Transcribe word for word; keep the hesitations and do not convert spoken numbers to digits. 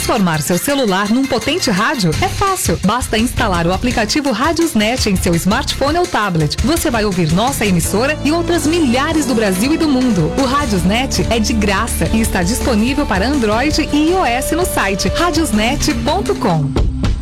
Transformar seu celular num potente rádio é fácil. Basta instalar o aplicativo Radiosnet em seu smartphone ou tablet. Você vai ouvir nossa emissora e outras milhares do Brasil e do mundo. O Radiosnet é de graça e está disponível para Android e iOS no site radiosnet ponto com.